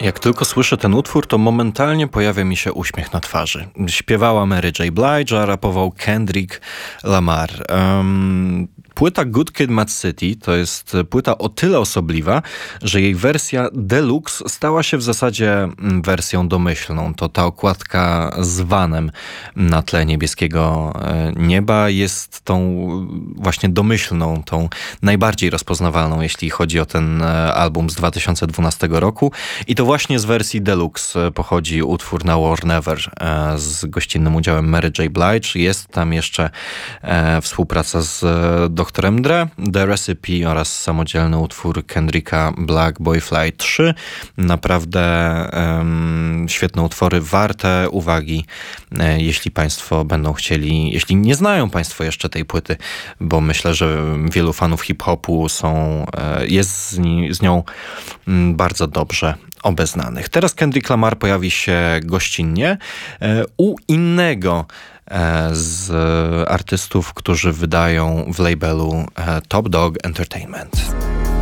Jak tylko słyszę ten utwór, to momentalnie pojawia mi się uśmiech na twarzy. Śpiewała Mary J. Blige, a rapował Kendrick Lamar. Płyta Good Kid, Mad City to jest płyta o tyle osobliwa, że jej wersja deluxe stała się w zasadzie wersją domyślną. To ta okładka z vanem na tle niebieskiego nieba jest tą właśnie domyślną, tą najbardziej rozpoznawalną, jeśli chodzi o ten album z 2012 roku. I to właśnie z wersji deluxe pochodzi utwór Now or Never z gościnnym udziałem Mary J. Blige. Jest tam jeszcze współpraca z Doktorem Dre, The Recipe oraz samodzielny utwór Kendricka Black Boy Fly 3. Naprawdę świetne utwory, warte uwagi, jeśli Państwo będą chcieli, jeśli nie znają Państwo jeszcze tej płyty, bo myślę, że wielu fanów hip-hopu jest z nią bardzo dobrze obeznanych. Teraz Kendrick Lamar pojawi się gościnnie u innego z artystów, którzy wydają w labelu Top Dog Entertainment.